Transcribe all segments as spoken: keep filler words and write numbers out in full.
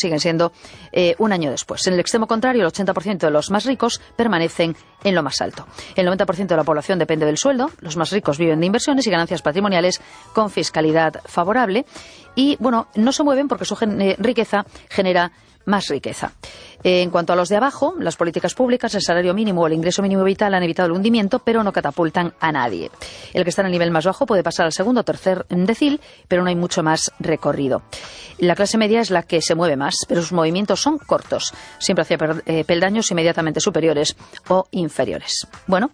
siguen siendo eh, un año después. En el extremo contrario, el ochenta por ciento de los más ricos permanecen en lo más alto. El noventa por ciento de la población depende del sueldo, los más ricos viven de inversiones y ganancias patrimoniales con fiscalidad favorable y, bueno, no se mueven porque su gen- eh, riqueza genera más riqueza. En cuanto a los de abajo, las políticas públicas, el salario mínimo o el ingreso mínimo vital han evitado el hundimiento, pero no catapultan a nadie. El que está en el nivel más bajo puede pasar al segundo o tercer decil, pero no hay mucho más recorrido. La clase media es la que se mueve más, pero sus movimientos son cortos, siempre hacia eh, peldaños inmediatamente superiores o inferiores. Bueno,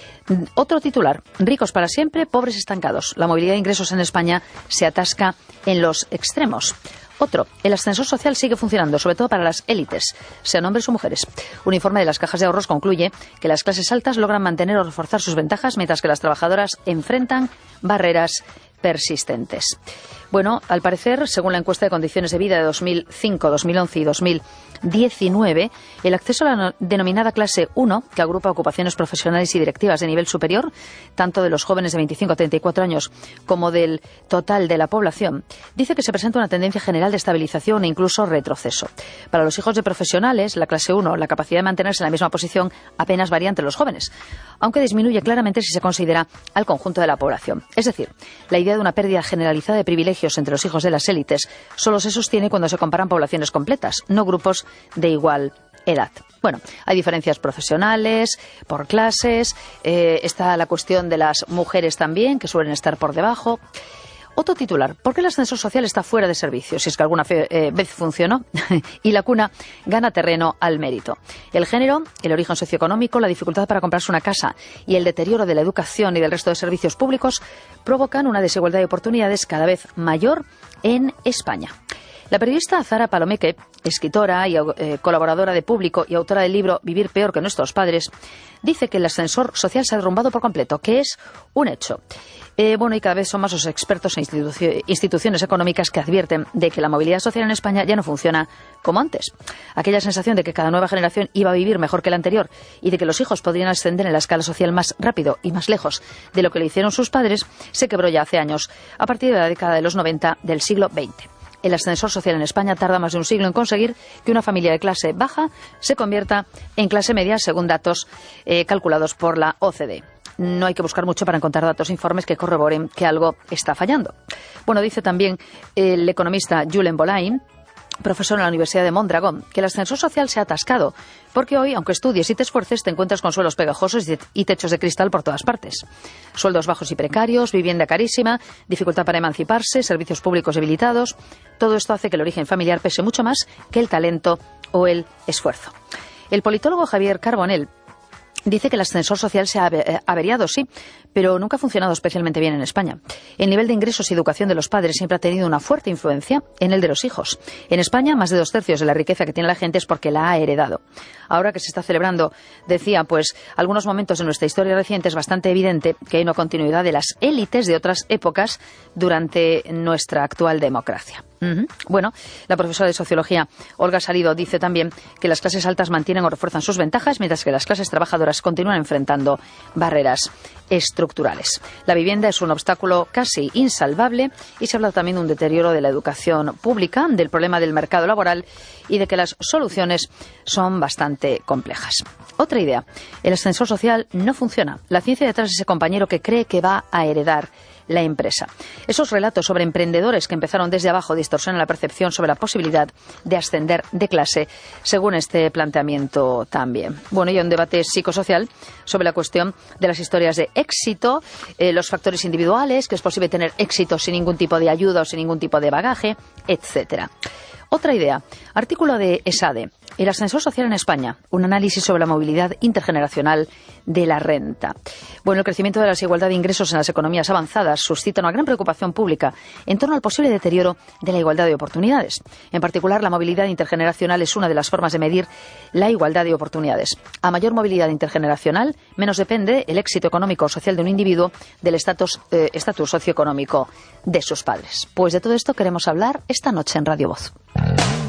otro titular, ricos para siempre, pobres estancados. La movilidad de ingresos en España se atasca en los extremos. Otro, el ascensor social sigue funcionando, sobre todo para las élites, sean hombres o mujeres. Un informe de las cajas de ahorros concluye que las clases altas logran mantener o reforzar sus ventajas, mientras que las trabajadoras enfrentan barreras persistentes. Bueno, al parecer, según la encuesta de condiciones de vida de dos mil cinco, dos mil once y dos mil diecinueve, el acceso a la denominada clase uno, que agrupa ocupaciones profesionales y directivas de nivel superior, tanto de los jóvenes de veinticinco a treinta y cuatro años como del total de la población, dice que se presenta una tendencia general de estabilización e incluso retroceso. Para los hijos de profesionales, la clase uno, la capacidad de mantenerse en la misma posición apenas varía entre los jóvenes, aunque disminuye claramente si se considera al conjunto de la población. Es decir, la idea de una pérdida generalizada de privilegios entre los hijos de las élites solo se sostiene cuando se comparan poblaciones completas, no grupos de igual edad. Bueno, hay diferencias profesionales, por clases, eh, está la cuestión de las mujeres también, que suelen estar por debajo. Otro titular, ¿por qué el ascensor social está fuera de servicio? Si es que alguna fe, eh, vez funcionó. Y la cuna gana terreno al mérito. El género, el origen socioeconómico, la dificultad para comprarse una casa y el deterioro de la educación y del resto de servicios públicos provocan una desigualdad de oportunidades cada vez mayor en España. La periodista Zara Palomeque, escritora y eh, colaboradora de Público y autora del libro Vivir peor que nuestros padres, dice que el ascensor social se ha derrumbado por completo, que es un hecho. Eh, bueno, y cada vez son más los expertos e institu- instituciones económicas que advierten de que la movilidad social en España ya no funciona como antes. Aquella sensación de que cada nueva generación iba a vivir mejor que la anterior y de que los hijos podrían ascender en la escala social más rápido y más lejos de lo que le hicieron sus padres se quebró ya hace años, a partir de la década de los noventa del siglo veinte. El ascensor social en España tarda más de un siglo en conseguir que una familia de clase baja se convierta en clase media, según datos eh, calculados por la O C D E. No hay que buscar mucho para encontrar datos e informes que corroboren que algo está fallando. Bueno, dice también el economista Julen Bolain, profesor en la Universidad de Mondragón, que el ascensor social se ha atascado, porque hoy, aunque estudies y te esfuerces, te encuentras con suelos pegajosos y techos de cristal por todas partes. Sueldos bajos y precarios, vivienda carísima, dificultad para emanciparse, servicios públicos debilitados. Todo esto hace que el origen familiar pese mucho más que el talento o el esfuerzo. El politólogo Javier Carbonell dice que el ascensor social se ha averiado, sí, pero nunca ha funcionado especialmente bien en España. El nivel de ingresos y educación de los padres siempre ha tenido una fuerte influencia en el de los hijos. En España, más de dos tercios de la riqueza que tiene la gente es porque la ha heredado. Ahora que se está celebrando, decía, pues, algunos momentos de nuestra historia reciente, es bastante evidente que hay una continuidad de las élites de otras épocas durante nuestra actual democracia. Uh-huh. Bueno, la profesora de Sociología Olga Salido dice también que las clases altas mantienen o refuerzan sus ventajas, mientras que las clases trabajadoras continúan enfrentando barreras estructurales. La vivienda es un obstáculo casi insalvable y se habla también de un deterioro de la educación pública, del problema del mercado laboral y de que las soluciones son bastante complejas. Otra idea, el ascensor social no funciona. La ciencia detrás de ese compañero que cree que va a heredar la empresa. Esos relatos sobre emprendedores que empezaron desde abajo distorsionan la percepción sobre la posibilidad de ascender de clase, según este planteamiento también. Bueno, y hay un debate psicosocial sobre la cuestión de las historias de éxito, eh, los factores individuales, que es posible tener éxito sin ningún tipo de ayuda o sin ningún tipo de bagaje, etcétera. Otra idea, artículo de ESADE, el ascensor social en España, un análisis sobre la movilidad intergeneracional de la renta. Bueno, el crecimiento de la desigualdad de ingresos en las economías avanzadas suscita una gran preocupación pública en torno al posible deterioro de la igualdad de oportunidades. En particular, la movilidad intergeneracional es una de las formas de medir la igualdad de oportunidades. A mayor movilidad intergeneracional, menos depende el éxito económico o social de un individuo del estatus eh, estatus socioeconómico de sus padres. Pues de todo esto queremos hablar esta noche en Radio Voz.